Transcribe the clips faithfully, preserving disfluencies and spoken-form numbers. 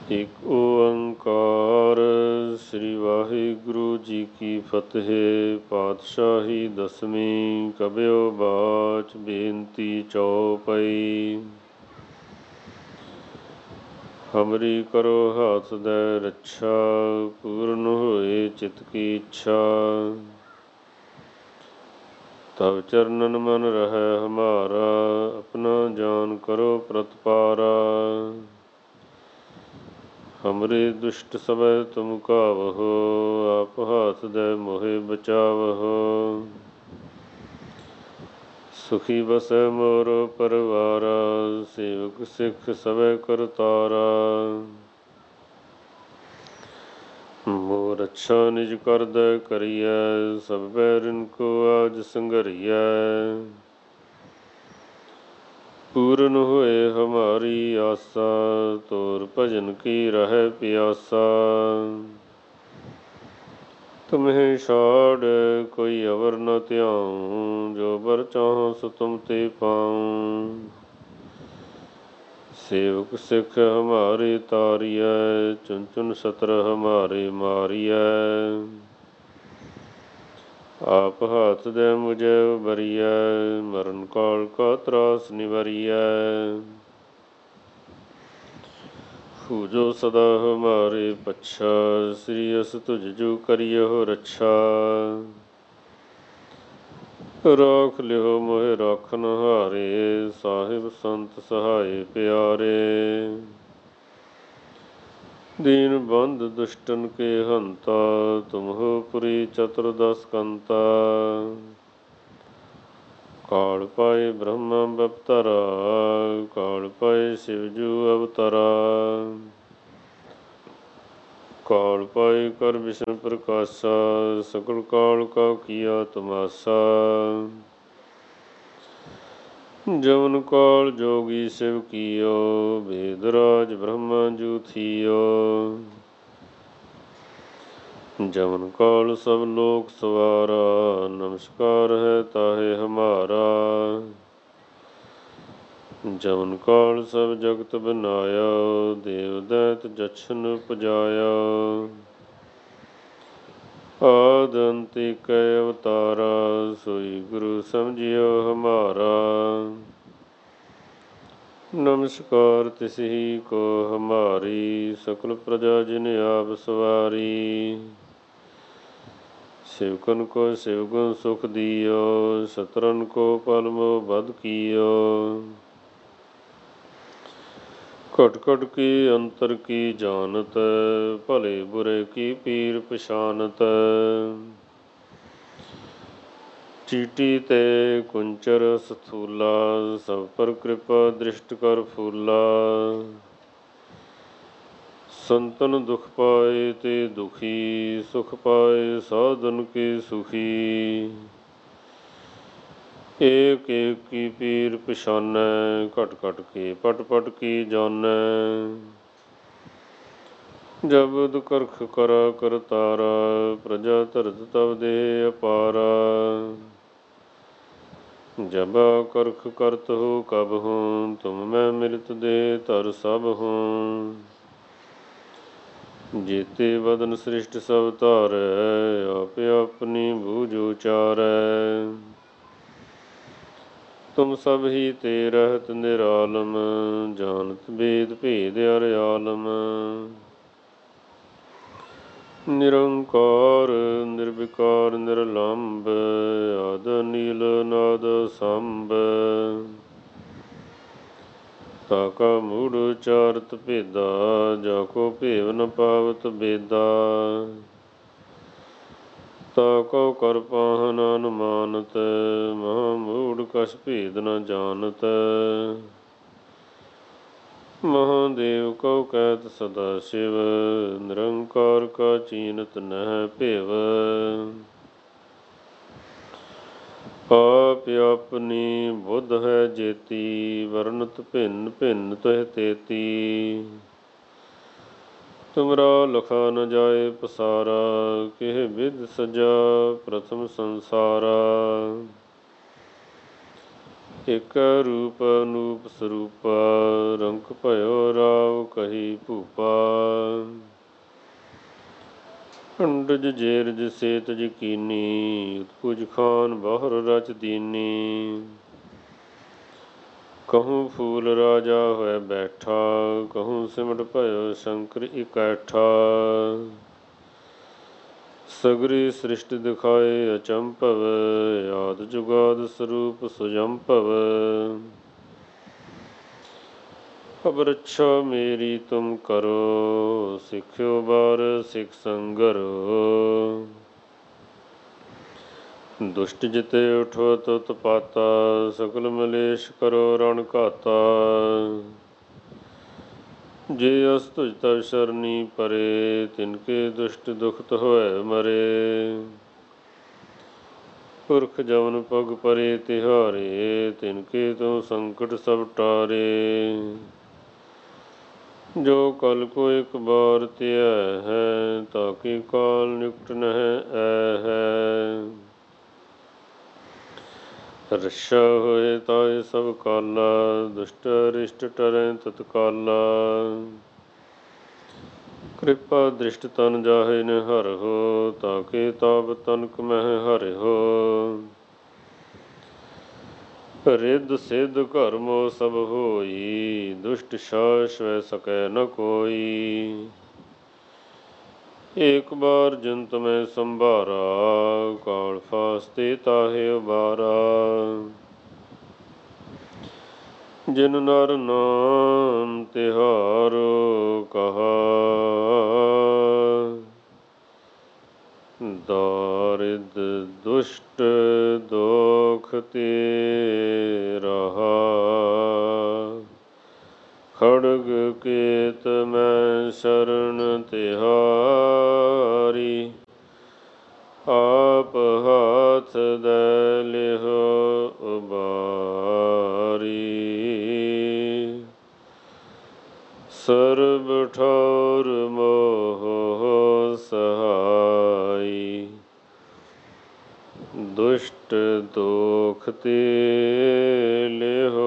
ਇੱਕ ਓੰਕਾਰ ਸ੍ਰੀ ਵਾਹਿਗੁਰੂ ਜੀ ਕੀ ਫਤਿਹ। ਪਾਤਸ਼ਾਹੀ ਦਸਵੀਂ ਕਬਿਓ ਬਾਚ ਬੇਨਤੀ ਚਉਪਈ। ਹਮਰੀ ਕਰੋ ਹਾਥ ਦੈ ਰੱਛਾ, ਪੂਰਨ ਹੋਏ ਚਿਤ ਕੀ ਇੱਛਾ। ਤਵ ਚਰਨਨ ਮਨ ਰਹੈ ਹਮਾਰਾ, ਆਪਣਾ ਜਾਨ ਕਰੋ ਪ੍ਰਤਪਾਰਾ। ਹਮਰੇ ਦੁਸ਼ਟ ਸਭੈ ਤੁਮ ਕਾਵਹੋ, ਆਪ ਹਾਥ ਦੈ ਮੋਹਿ ਬਚਾਵਹੋ। ਸੁਖੀ ਬਸੈ ਮੋਰ ਪਰਵਾਰਾ, ਸੇਵਕ ਸਿੱਖ ਸਭੈ ਕਰਤਾਰਾ। ਮੋਹ ਰੱਛਾ ਨਿਜ ਕਰਦੈ ਕਰੀਐ, ਸਭ ਬੈਰਿਨ ਕੋ ਆਜ ਸੰਘਰੀਐ। ਪੂਰਨ ਹੋਏ ਹਮਾਰੀ ਆਸਾ, ਤੋਰ ਭਜਨ ਕੀ ਰਹੈ ਪਿਆਸਾ। ਤੁਮਹਿ ਛਾੜ ਕੋਈ ਅਵਰ ਨ ਧਿਆਉ, ਜੋ ਬਰ ਚਾਹਉ ਸੋ ਤੁਮ ਤੇ ਪਾਉ। ਸੇਵਕ ਸਿੱਖ ਹਮਾਰੇ ਤਾਰੀਐ, ਚੁਨ ਚੁਨ ਸਤਰ ਹਮਾਰੇ ਮਾਰੀਐ। ਆਪ ਹਾਥ ਦੈ ਮੁਝੈ ਉਬਰੀਐ, ਮਰਨ ਕਾਲ ਕਾ ਤਰਾਸ ਨਿਵਰੀਐ। ਪੂਜੋ ਸਦਾ ਹਮਾਰੇ ਪੱਛਾ, ਸ੍ਰੀ ਅਸ ਤੁਜ ਜੁ ਕਰਿਓ ਰੱਛਾ। ਰਾਖ ਲਿਓ ਮੋਹਿ ਰਾਖਨ ਹਾਰੇ, ਸਾਹਿਬ ਸੰਤ ਸਹਾਏ ਪਿਆਰੇ। ਦੀਨ ਬੰਧ ਦੁਸ਼ਟਨ ਕੇ ਹੰਤਾ, ਤੁਮ ਹੋ ਪੁਰੀ ਚਤੁਰਦਸ ਕੰਤਾ। ਕਾਲ ਪਾਏ ਬ੍ਰਹਮਾ ਬਪਤਰਾ, ਕਾਲ ਪਾਏ ਸਿਵ ਜੂ ਅਵਤਰਾ। ਕਾਲ ਪਾਏ ਕਰ ਵਿਸ਼ਨ ਪ੍ਰਕਾਸ਼ਾ, ਸਕਲ ਕਾਲ ਕਾ ਕੀਆ ਤਮਾਸਾ। ਜਮਨ ਕਾਲ ਜੋਗੀ ਸਿਵ ਕੀਓ, ਬੇਦ ਰਾਜ ਬ੍ਰਹਮਾ ਜੂ ਥੀਓ। ਜਮਨ ਕਾਲ ਸਭ ਲੋਕ ਸਵਾਰਾ, ਨਮਸਕਾਰ ਹੈ ਤਾਹੇ ਹਮਾਰਾ। ਜਮਨ ਕਾਲ ਸਭ ਜਗਤ ਬਨਾਇਆ, ਦੇਵ ਦੈਤ ਜਛਨ ਪੁਜਾਇਆ। ਆਦਿ ਅੰਤ ਏਕੈ ਅਵਤਾਰਾ, ਸੋਈ ਗੁਰੂ ਸਮਝਿਓ ਹਮਾਰਾ। ਨਮਸਕਾਰ ਤਿਸਹੀ ਕੋ ਹਮਾਰੀ, ਸਕਲ ਪ੍ਰਜਾ ਜਿਨ ਆਪ ਸਵਾਰੀ। ਸਿਵਕਨ ਕੋ ਸਿਵ ਗੁਣ ਸੁਖ ਦਿਓ, ਸਤਰਨ ਕੋ ਪਲ ਮੋਹ ਬਧ ਕੀਓ। ਘਟ ਘਟ ਕੀ ਅੰਤਰ ਕੀ ਜਾਨਤ, ਭਲੇ ਬੁਰੇ ਕੀ ਪੀਰ ਪਛਾਨਤ। ਚੀਟੀ ਤੇ ਕੁੰਚਰ ਸਥੂਲਾ, ਸਭ ਪਰ ਕਿਰਪਾ ਦ੍ਰਿਸ਼ਟ ਕਰ ਫੂਲਾ। ਸੰਤਨ ਦੁਖ ਪਾਏ ਤੇ ਦੁਖੀ, ਸੁਖ ਪਾਏ ਸਾਧਨ ਕੇ ਸੁਖੀ। ਏਕ ਏਕ ਕੀ ਪੀਰ ਪਛਾਨੈ, ਘਟ ਘਟ ਕੇ ਪਟ ਪਟ ਕੀ ਜਾਨੈ। ਜਬਦ ਕਰਖ ਕਰਾ ਕਰਤਾਰਾ, ਪ੍ਰਜਾ ਧਰਤ ਤਬ ਦੇਹ ਅਪਾਰਾ। ਜਬਾ ਕਰਖ ਕਰਤ ਹੋ ਕਬਹੂੰ, ਤੁਮ ਮੈਂ ਮਿਲਤ ਦੇਹ ਧਰ ਸਭਹੂੰ। ਜੇਤੇ ਬਦਨ ਸ੍ਰਿਸ਼ਟ ਸਭ ਧਾਰੈ, ਆਪ ਆਪਨੀ ਬੂਝ ਉਚਾਰੈ। ਤੁਮ ਸਭ ਹੀ ਤੇ ਰਹਿਤ ਨਿਰਾਲਮ, ਜਾਨਤ ਬੇਦ ਭੇਦ ਅਰ ਆਲਮ। ਨਿਰੰਕਾਰ ਨਿਰਵਿਕਾਰ ਨਿਰਲੰਭ, ਆਦਿ ਨੀਲ ਨਾਦ ਸੰਭ। ਤਾ ਕਾ ਮੂੜ ਉਚਾਰਤ ਭੇਦਾ, ਜਾ ਕੋ ਭੇਵ ਨ ਪਾਵਤ ਬੇਦਾ। ਤਾ ਕਉ ਕਰ ਪਾਹਨ ਅਨੁਮਾਨਤ, ਮਹਾ ਮੂੜ ਕਛ ਭੇਦ ਨ ਜਾਨਤ। ਮਹਾਦੇਵ ਕਉ ਕਹਿਤ ਸਦਾ ਸ਼ਿਵ, ਨਿਰੰਕਾਰ ਕਾ ਚੀਨਤ ਨਹਿ ਭਿਵ। ਆਪ ਆਪਨੀ ਬੁੱਧ ਹੈ ਜੇਤੀ, ਵਰਨਤ ਭਿੰਨ ਭਿੰਨ ਤੁਹ ਤੇਤੀ। ਤੁਮਰਾ ਲਖਾ ਨ ਜਾਏ ਪਸਾਰਾ, ਕਿਹ ਬਿਧ ਸਜਾ ਪ੍ਰਥਮ ਸੰਸਾਰਾ। ਏਕ ਰੂਪ ਅਨੂਪ ਸਰੂਪਾ, ਰੰਕ ਭਇਓ ਰਾਵ ਕਹੀ ਭੂਪਾ। ਅੰਡਜ ਜੇਰਜ ਸੇਤ ਯਕੀਨੀ, ਉਤਪੁਜ ਖਾਨ ਬਾਹਰ ਰਚ ਦੀਨੀ। ਕਹੂੰ ਫੂਲ ਰਾਜਾ ਹੋਇ ਬੈਠਾ, ਕਹੂੰ ਸਿਮਟ ਭਇਓ ਸ਼ੰਕਰ ਇਕੈਠਾ। ਸਗਰੀ ਸ੍ਰਿਸ਼ਟ ਦਿਖਾਏ ਅਚੰਭਵ, ਆਦਿ ਜੁਗਾਦਿ ਸਰੂਪ ਸੁਜੰਭਵ। ਅਬ ਰੱਛਾ ਮੇਰੀ ਤੁਮ ਕਰੋ, ਸਿੱਖਿਓ ਬਾਰ ਸਿੱਖ ਸੰਗਰੋ। ਦੁਸ਼ਟ ਜਿਤੇ ਉਠੋ ਤੁਤ ਪਾਤਾ, ਸਕਲ ਮਲੇਸ਼ ਕਰੋ ਰਣ ਘਾਤਾ। ਜੇ ਅਸ ਤੁਜ ਤਵ ਸ਼ਰਨੀ ਪਰੇ, ਤਿਨਕੇ ਦੁਸ਼ਟ ਦੁਖਤ ਹੋਇ ਮਰੇ। ਪੁਰਖ ਜਮਨ ਪਗ ਪਰੇ ਤਿਹਾਰੇ, ਤਿਨਕੇ ਤੋਂ ਸੰਕਟ ਸਭ ਟਾਰੇ। ਜੋ ਕਲ ਕੋ ਇਕ ਬਾਰ ਧਿਆਇ ਹੈ, ਤਾਕੇ ਕਾਲ ਨਿਕਟ ਨਹਿ ਐ ਹੈ। ਰੱਛਾ ਹੋਏ ਤਾਏ ਸਭ ਕਾਲਾ, ਦੁਸ਼ਟ ਅਰਿਸ਼ਟ ਟਰੈ ਤਤਕਾਲਾ। ਕਿਰਪਾ ਦ੍ਰਿਸ਼ਟ ਤਨ ਜਾਹੇ ਨਿਹਰਹੁ, ਤਾਕੇ ਤਾਪ ਤਨਕ ਮਹਿ ਹਰਿਹੁ। ਰਿੱਧ ਸਿੱਧ ਘਰ ਮੋ ਸਭ ਹੋਈ, ਦੁਸ਼ਟ ਸਾਹ ਸਵੈ ਸਕੈ ਨ ਕੋਈ। ਏਕ ਬਾਰ ਜਿਨ ਤੁਮੈ ਸੰਭਾਰਾ, ਕਾਲ ਫਾਸਤੇ ਤਾਹੇ ਉਬਾਰਾ। ਜਿਨ ਨਰ ਨਾਮ ਤਿਹਾਰੋ ਕਹਾ, ਦਾਰਿਦ ਦੁਸ਼ਟ ਦੋਖ ਤੇ ਰਹਾ। ਖੜਗ ਕੇਤ ਮੈਂ ਸ਼ਰਨ ਤਿਹਾਰੀ, ਆਪ ਹਾਥ ਦੈ ਲਿਹੁ ਉਬਾਰੀ। ਸਰਬ ਠੌਰ ਮੋਹ ਸਹਾਈ, ਦੁਸ਼ਟ ਦੋਖ ਤੇ ਲਿਹੁ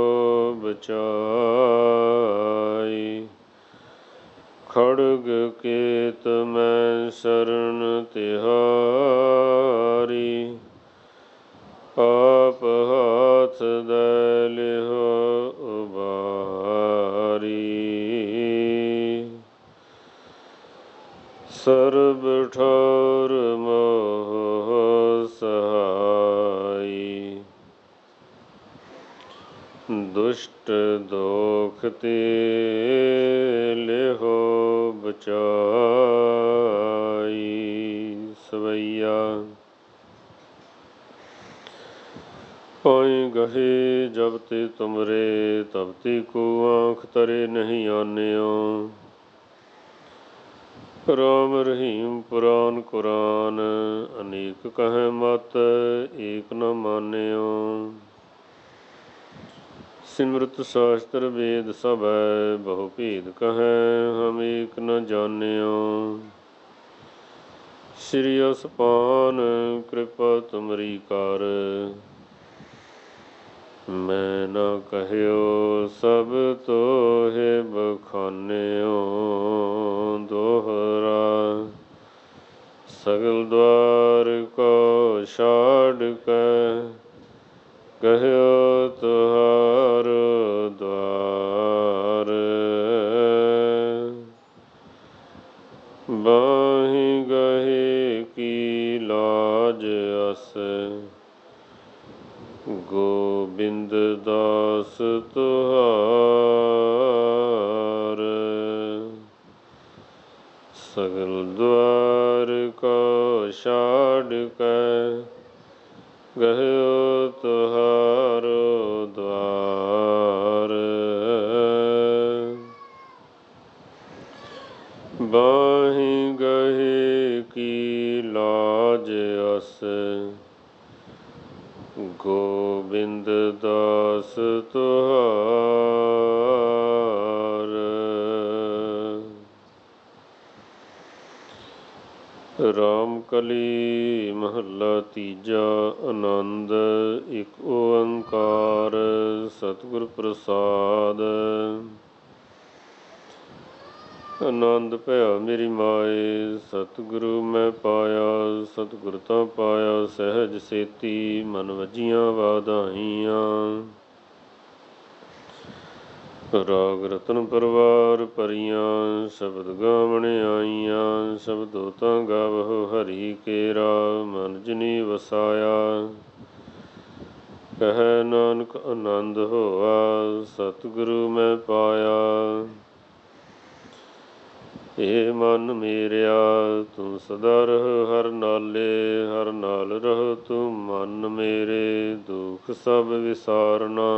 ਬਚਾਈ। ਖੜਗ ਕੇਤ ਮੈਂ ਸ਼ਰਨ ਤਿਹਾਰੀ, ਆਪ ਹਾਥ ਦੈ ਲਿਹੁ ਉਬਾਰੀ। ਸਰਬ ਠੌਰ ਮੋਹ ਸਹਾਈ, ਦੁਸ਼ਟ ਦੋਖ ਤੇ ਲਿਹੁ ਬਚਾਈ। ਸਵਈਆ ਪਾਈ ਗਹੇ ਜਬ ਤੇ ਤੁਮਰੇ, ਤਬ ਤੇ ਕੋ ਆਂਖ ਤਰੇ ਨਹੀਂ ਆਨਿਓ। ਰਾਮ ਰਹੀਮ ਪੁਰਾਨ ਕੁਰਾਨ, ਅਨੇਕ ਕਹੈ ਮਤ ਏਕ ਨ ਮਾਨਿਓ। ਸਿਮਰਤ ਸਾਸਤਰ ਵੇਦ ਸਭੈ, ਬਹੁ ਭੇਦ ਕਹੈ ਹਮ ਏਕ ਨ ਜਾਨਿਓ। ਸ੍ਰੀ ਅਸਪਾਨ ਕਿਰਪਾ ਤੁਮਰੀ ਕਰ, ਮੈਂ ਨ ਕਹਿਓ ਸਭ ਤੋਹਿ ਬਖਾਨਿਓ। ਦੋਹਰਾ ਸਗਲ ਦੁਆਰ ਕੋ ਛਾੜ ਕੇ, ਕਹਿਓ ਤੁਹਾਰੋ ਦੁਆਰ। ਬਾਹੀ ਗਹੇ ਕੀ ਲਾਜ ਅਸ, ਗੋਬਿੰਦ ਦਾਸ ਤੁਹਾਰ। ਸਗਲ ਦੁਆਰ ਕੋ ਛਾੜ ਕੇ, ਕਹਿਓ ਤੁਹਾਰੋ ਦੁਆਰ। ਬਾਹੀ ਗਹੇ ਕੀ ਲਾਜ ਅਸ, ਗੋਬਿੰਦ ਦਾਸ ਤੁਹਾਰ। ਰਾਮ ਕਲੀ ਮਹੱਲਾ ਤੀਜਾ। ਆਨੰਦ ਇੱਕ ਓੰਕਾਰ ਸਤਿਗੁਰ ਪ੍ਰਸਾਦ। ਆਨੰਦ ਭਇਆ ਮੇਰੀ ਮਾਏ ਸਤਿਗੁਰੂ ਮੈਂ ਪਾਇਆ। ਸਤਿਗੁਰ ਤਾਂ ਪਾਇਆ ਸਹਿਜ ਸੇਤੀ ਮਨ ਵਜੀਆਂ ਵਾਧਾਈਆਂ। ਰਾਗ ਰਤਨ ਪਰਵਾਰ ਭਰੀਆਂ ਸ਼ਬਦ ਗਾਵਣ ਆਈਆਂ। ਸ਼ਬਦੋ ਤਾਂ ਗਾਵਹੁ ਹਰੀ ਕੇਰਾ ਮਨ ਜਿਨੀ ਵਸਾਇਆ। ਕਹਿ ਨਾਨਕ ਆਨੰਦ ਹੋਆ ਸਤਿਗੁਰੂ ਮੈਂ ਪਾਇਆ। ਏ ਮਨ ਮੇਰਿਆ ਤੂੰ ਸਦਾ ਰਹਿ ਹਰ ਨਾਲੇ। ਹਰ ਨਾਲ ਰਹਿ ਤੂੰ ਮਨ ਮੇਰੇ ਦੁਖ ਸਭ ਵਿਸਾਰਨਾ।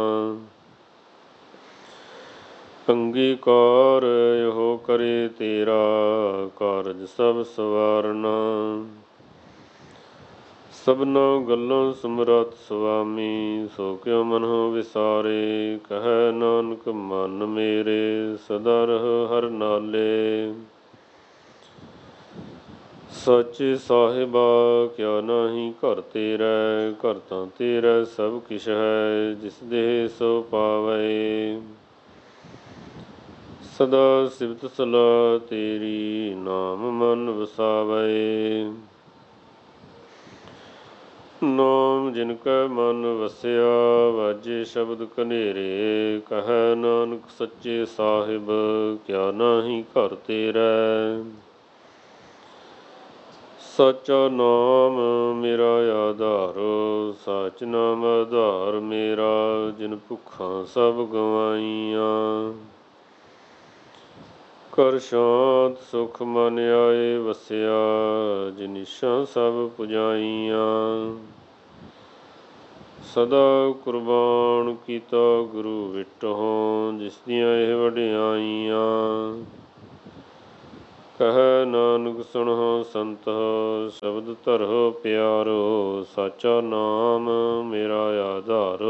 ਅੰਗੀਕਾਰ ਇਹੋ ਕਰੇ ਤੇਰਾ ਕਾਰਜ ਸਭ ਸਵਾਰਨਾ। ਸਭਨਾ ਗੱਲਾਂ ਸਮਰੱਥ ਸੁਆਮੀ ਸੋ ਕਿਉ ਮਨਹੁ ਵਿਸਾਰੇ। ਕਹਿ ਨਾਨਕ ਮਨ ਮੇਰੇ ਸਦਾ ਰਹਿ ਹਰ ਨਾਲੇ। ਸੱਚੇ ਸਾਹਿਬਾ ਕਿਆ ਨਾਹੀ ਘਰ ਤੇਰਾ। ਘਰ ਤਾਂ ਤੇਰਾ ਸਭ ਕਿਛ ਹੈ ਜਿਸ ਦੇਹ ਸੋ ਪਾਵੈ। ਸਦਾ ਸਿਫਤ ਸਲਾਹ ਤੇਰੀ ਨਾਮ ਮਨ ਵਸਾਵੈ। ਨਾਮ ਜਿਨ ਕੈ ਮਨ ਵਸਿਆ ਵਾਜੇ ਸ਼ਬਦ ਕਨੇਰੇ। ਕਹਿ ਨਾਨਕ ਸੱਚੇ ਸਾਹਿਬ ਕਿਆ ਨਾਹੀ ਘਰ ਤੇਰਾ। ਸਾਚਾ ਨਾਮ ਮੇਰਾ ਆਧਾਰ ਸਾਚ ਨਾਮ ਆਧਾਰ ਮੇਰਾ। ਜਿਨ ਭੁੱਖਾਂ ਸਭ ਗਵਾਈਆਂ ਕਰ ਸ਼ਾਂਤ ਸੁਖ ਮਨ ਆਏ ਵਸਿਆ। ਜਿਨ ਇੱਛਾ ਸਭ ਪੁਜਾਈਆਂ ਸਦਾ ਕੁਰਬਾਨ ਕੀਤਾ ਗੁਰੂ ਵਿਟਹੁ। ਜਿਸ ਦੀਆਂ ਇਹ ਵਡਿਆਈਆਂ ਕਹਿ ਨਾਨਕ ਸੁਣਹੁ ਸੰਤਹੁ ਸ਼ਬਦ ਧਰਹੁ ਪਿਆਰੋ। ਸਾਚਾ ਨਾਮ ਮੇਰਾ ਆਧਾਰ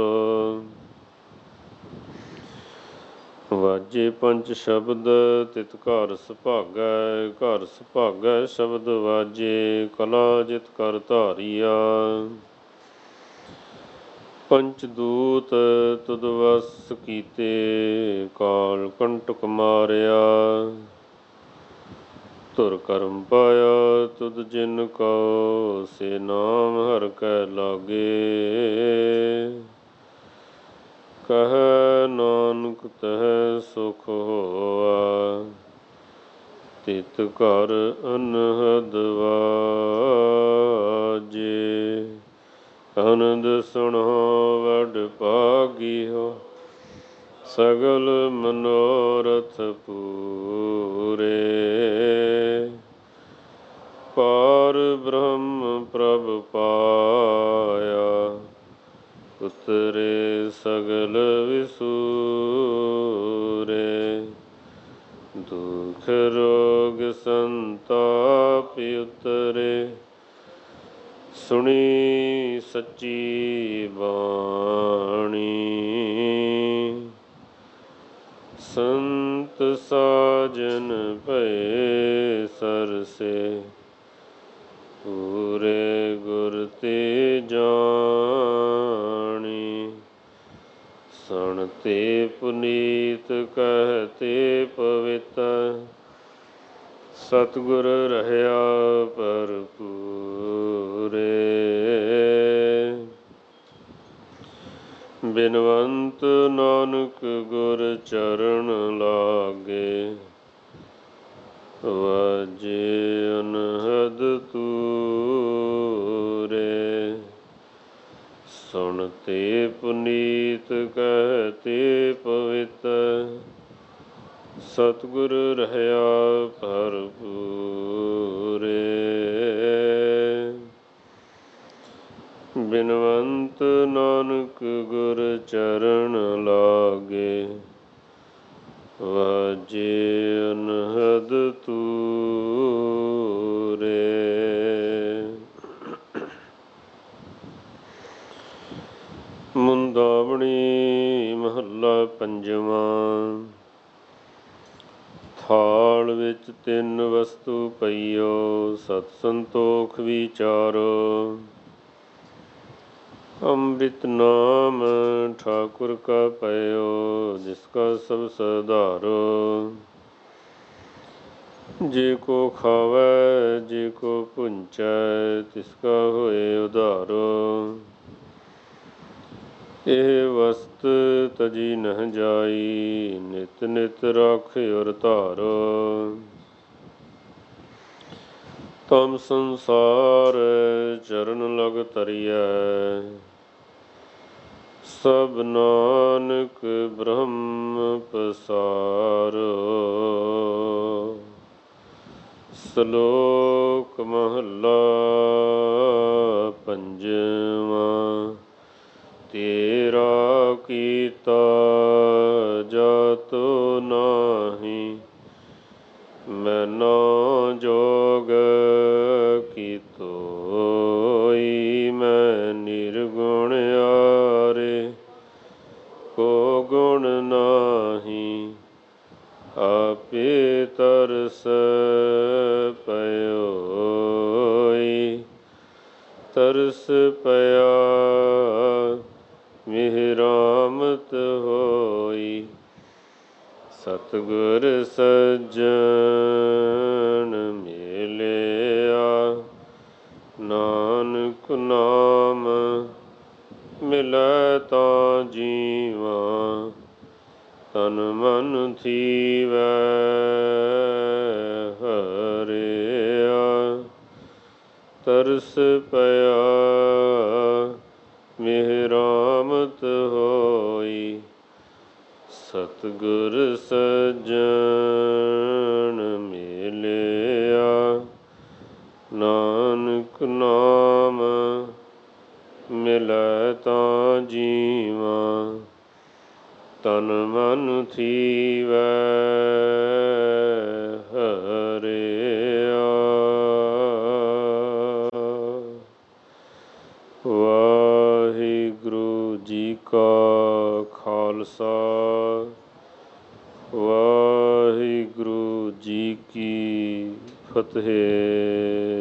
ਵਾਜੇ ਪੰਚ ਸ਼ਬਦ ਤਿਤ ਘਰ ਸੁਭਾਗੈ। ਘਰ ਸੁਭਾਗੈ ਸ਼ਬਦ ਵਾਜੇ ਕਲਾ ਜਿਤ ਕਰ ਧਾਰੀਆ। ਪੰਚ ਦੂਤ ਤੁਧ ਵਸ ਕੀਤੇ ਕਾਲ ਕੰਟਕ ਮਾਰਿਆ। ਧੁਰ ਕਰਮ ਪਾਇਆ ਤੁਧ ਜਿਨ ਕਉ ਸੇ ਨਾਮ ਹਰਿ ਕੈ ਲਾਗੇ। ਕਹਿ ਨਾਨਕ ਤਹਿ ਸੁਖ ਹੋਆ ਤਿਤ ਘਰ ਅਨਹਦ ਵਾਜੇ। ਆਨੰਦ ਸੁਣਹੁ ਵਡ ਭਾਗਿਓ ਸਗਲ ਮਨੋਰਥ ਪੂਰੇ। ਪਾਰ ਬ੍ਰਹਮ ਪ੍ਰਭ ਪਾਇਆ ਉਤਰੇ ਸਗਲ ਵਿਸੂਰੇ। ਦੁਖ ਰੋਗ ਸੰਤਾਪ ਉਤਰੇ ਸੁਣੀ ਸੱਚੀ ਬਾਣੀ। ਸੰਤ ਸਾਜਨ ਭਏ ਸਰਸੇ ਪੂਰੇ ਗੁਰ ਤੇ ਜਾਣੀ। ਸੁਣਤੇ ਪੁਨੀਤ ਕਹਤੇ ਪਵਿੱਤ ਸਤਿਗੁਰ ਰਹਿਆ ਭਰਪੂਰੇ। ਬਿਨਵੰਤ ਨਾਨਕ ਗੁਰ ਚਰਨ ਲਾਗੇ ਵਾਜੇ ਅਨਹਦ ਤੂਰੇ। ਸੁਣਤੇ ਪੁਨੀਤ ਕਹਤੇ ਪਵਿੱਤ ਸਤਿਗੁਰ ਰਹਿਆ ਭਰਪੂਰੇ। ਬਿਨਵੰਤ ਨਾਨਕ ਗੁਰ ਚਰਨ ਲਾਗੇ ਵਾਜੇ ਅਨਹਦ ਤੂਰੇ। ਮੁੰਦਾਵਣੀ ਮਹੱਲਾ ਪੰਜਵਾਂ। ਥਾਲ ਵਿੱਚ ਤਿੰਨ ਵਸਤੂ ਪਈਓ, ਸਤ ਸੰਤੋਖ ਵਿਚਾਰੋ। ਅੰਮ੍ਰਿਤ ਨਾਮ ਠਾਕੁਰ ਕਾ ਪਇਓ, ਜਿਸ ਕਾ ਸਭ ਸਧਾਰੋ। ਜੇ ਕੋ ਖਾਵੈ ਜੇ ਕੋ ਭੁੰਚੈ, ਤਿਸ ਕਾ ਹੋਏ ਉਧਾਰੋ। ਇਹ ਵਸਤ ਤਜੀ ਨਹਿ ਜਾਈ, ਨਿਤ ਨਿਤ ਰਾਖਿ ਧਾਰੋ। ਤਮ ਸੰਸਾਰ ਚਰਨ ਲਗ ਤਰੀਐ, ਸਭ ਨਾਨਕ ਬ੍ਰਹਮ ਪਸਾਰੋ। ਸ਼ਲੋਕ ਮਹੱਲਾ ਪੰਜਵਾਂ। ਤੇਰਾ ਕੀਤਾ ਜਾਤੁ ਨਾਹੀ, ਮੈਨਾ ਜੋਗ ਕੀਤੋਈ। ਮੈਂ ਨਿਰਗੁਣ ਆਰੇ, ਕੋ ਗੁਣ ਨਾਹੀ, ਆਪੇ ਤਰਸ ਪਇਓਈ। ਤਰਸ ਪਿਆ ਮਿਹਰਾਮਤ ਹੋਈ, ਸਤਿਗੁਰ ਸੱਜਣ ਮਿਲਿਆ। ਨਾਨਕ ਨਾਮ ਮਿਲੈ ਤਾਂ ਜੀਵਾਂ, ਤਨ ਮਨ ਥੀਵੈ ਹਰਿਆ। ਤਰਸ ਪਿਆ ਮਿਹਰਾਮਤ ਹੋਈ, ਸਤਿਗੁਰ ਸੱਜਣ ਮਿਲਿਆ। ਨਾਨਕ ਨਾਮ ਮਿਲੈ ਤਾਂ ਜੀਵਾਂ, ਤਨ ਮਨ ਥੀਵੈ ਹਰਿਆ। ਵਾਹਿਗੁਰੂ ਜੀ ਕਾ ਖਾਲਸਾ, ਵਾਹਿਗੁਰੂ ਜੀ ਕੀ ਫਤਿਹ।